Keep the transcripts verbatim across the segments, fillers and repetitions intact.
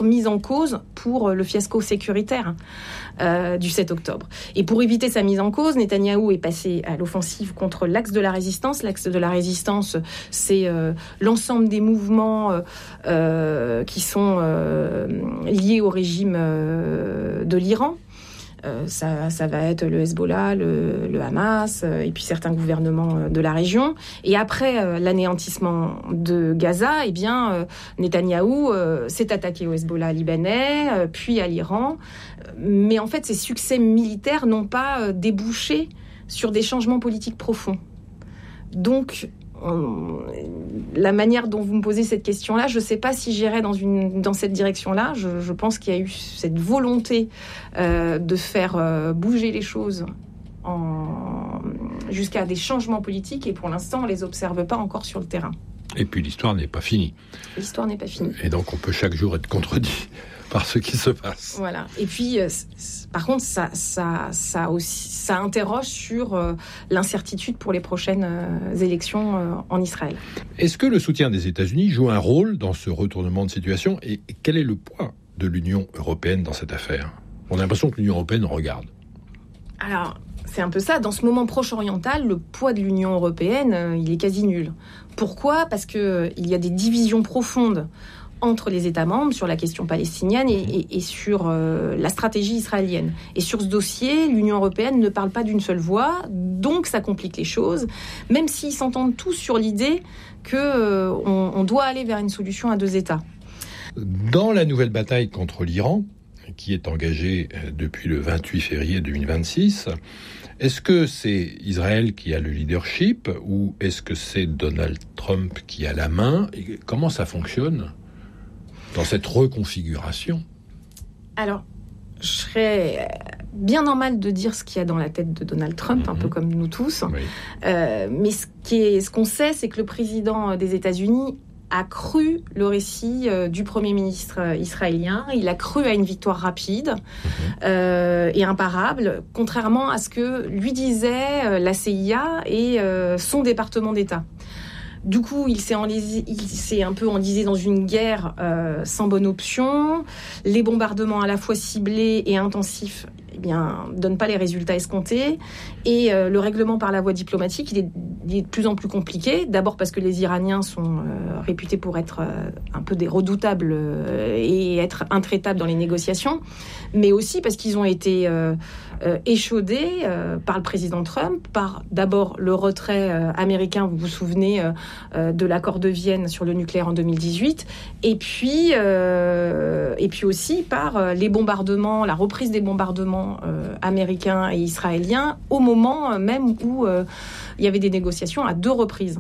mise en cause pour le fiasco sécuritaire euh, du sept octobre. Et pour éviter sa mise en cause, Netanyahou est passé à l'offensive contre l'axe de la résistance. L'axe de la résistance, c'est euh, l'ensemble des mouvements euh, euh, qui sont euh, liés au régime euh, de l'Iran. Euh, ça, ça va être le Hezbollah, le, le Hamas, euh, et puis certains gouvernements euh, de la région. Et après euh, l'anéantissement de Gaza, eh bien, euh, Netanyahou euh, s'est attaqué au Hezbollah libanais, euh, puis à l'Iran. Mais en fait, ces succès militaires n'ont pas euh, débouché sur des changements politiques profonds. Donc, on, la manière dont vous me posez cette question-là, je ne sais pas si j'irais dans, une, dans cette direction-là. Je, je pense qu'il y a eu cette volonté euh, de faire euh, bouger les choses en, jusqu'à des changements politiques, et pour l'instant, on ne les observe pas encore sur le terrain. Et puis l'histoire n'est pas finie. L'histoire n'est pas finie. Et donc on peut chaque jour être contredit par ce qui se passe. Voilà. Et puis, euh, par contre, ça, ça, ça, aussi, ça interroge sur euh, l'incertitude pour les prochaines euh, élections euh, en Israël. Est-ce que le soutien des États-Unis joue un rôle dans ce retournement de situation, et quel est le poids de l'Union européenne dans cette affaire ? On a l'impression que l'Union européenne regarde. Alors, c'est un peu ça. Dans ce moment proche-oriental, le poids de l'Union européenne, euh, il est quasi nul. Pourquoi ? Parce qu'il euh, y a des divisions profondes entre les États membres sur la question palestinienne et, et, et sur euh, la stratégie israélienne. Et sur ce dossier, l'Union européenne ne parle pas d'une seule voix, donc ça complique les choses, même s'ils s'entendent tous sur l'idée qu'on euh, on doit aller vers une solution à deux États. Dans la nouvelle bataille contre l'Iran, qui est engagée depuis le vingt-huit février deux mille vingt-six, est-ce que c'est Israël qui a le leadership, ou est-ce que c'est Donald Trump qui a la main ? Et comment ça fonctionne dans cette reconfiguration ? Alors, je serais bien normal de dire ce qu'il y a dans la tête de Donald Trump, mmh. un peu comme nous tous. Oui. Euh, mais ce, qui est, ce qu'on sait, c'est que le président des États-Unis a cru le récit euh, du Premier ministre euh, israélien. Il a cru à une victoire rapide mmh. euh, et imparable, contrairement à ce que lui disait euh, la C I A et euh, son département d'État. Du coup, il s'est, enlisé, il s'est un peu enlisé dans une guerre euh, sans bonne option. Les bombardements à la fois ciblés et intensifs, eh bien, donnent pas les résultats escomptés. Et euh, le règlement par la voie diplomatique, il est, il est de plus en plus compliqué. D'abord parce que les Iraniens sont euh, réputés pour être euh, un peu des redoutables euh, et être intraitables dans les négociations, mais aussi parce qu'ils ont été euh, euh, échaudés euh, par le président Trump, par d'abord le retrait euh, américain, vous vous souvenez, euh, euh, de l'accord de Vienne sur le nucléaire en deux mille dix-huit, et puis, euh, et puis aussi par euh, les bombardements, la reprise des bombardements euh, américains et israéliens au moment même où euh, il y avait des négociations à deux reprises.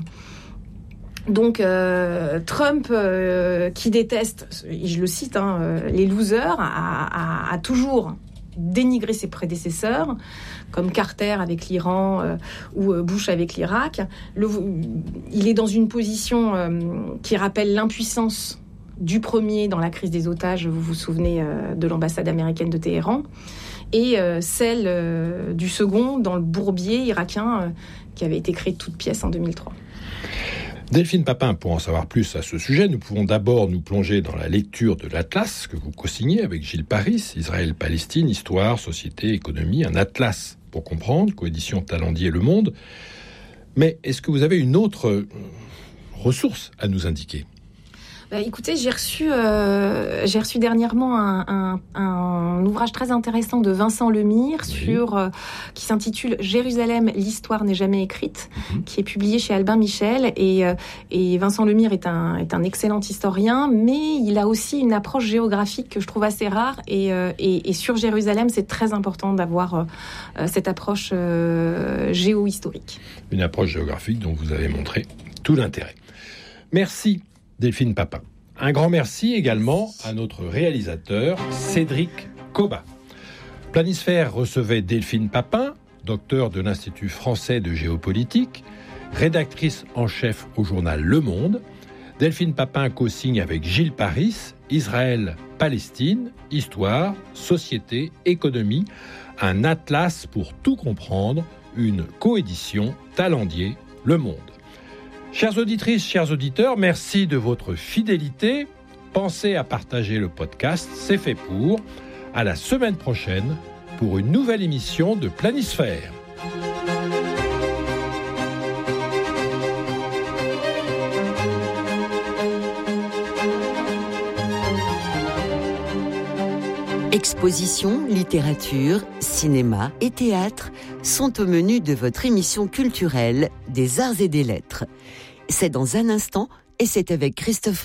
Donc euh, Trump, euh, qui déteste, je le cite, hein, euh, les losers, a, a, a toujours dénigré ses prédécesseurs, comme Carter avec l'Iran euh, ou euh, Bush avec l'Irak. Le, il est dans une position euh, qui rappelle l'impuissance du premier dans la crise des otages, vous vous souvenez euh, de l'ambassade américaine de Téhéran, et euh, celle euh, du second dans le bourbier irakien euh, qui avait été créé de toutes pièces en deux mille trois. Delphine Papin, pour en savoir plus à ce sujet, nous pouvons d'abord nous plonger dans la lecture de l'Atlas que vous co-signez avec Gilles Paris, Israël-Palestine, Histoire, Société, Économie, un atlas pour comprendre, coédition Talendier Le Monde. Mais est-ce que vous avez une autre ressource à nous indiquer ? Bah, écoutez, j'ai reçu, euh, j'ai reçu dernièrement un, un, un ouvrage très intéressant de Vincent Lemire oui. sur, euh, qui s'intitule « Jérusalem, l'histoire n'est jamais écrite mmh. », qui est publié chez Albin Michel. Et, euh, et Vincent Lemire est un, est un excellent historien, mais il a aussi une approche géographique que je trouve assez rare. Et, euh, et, et sur Jérusalem, c'est très important d'avoir euh, cette approche euh, géo-historique. Une approche géographique dont vous avez montré tout l'intérêt. Merci Delphine Papin. Un grand merci également à notre réalisateur Cédric Coba. Planisphère recevait Delphine Papin, docteur de l'Institut français de géopolitique, rédactrice en chef au journal Le Monde. Delphine Papin co-signe avec Gilles Paris, Israël, Palestine, Histoire, Société, Économie, un atlas pour tout comprendre, une coédition Talendier Le Monde. Chères auditrices, chers auditeurs, merci de votre fidélité. pensez à partager le podcast, c'est fait pour. À la semaine prochaine pour une nouvelle émission de Planisphère. Expositions, littérature, cinéma et théâtre sont au menu de votre émission culturelle des Arts et des Lettres. C'est dans un instant et c'est avec Christophe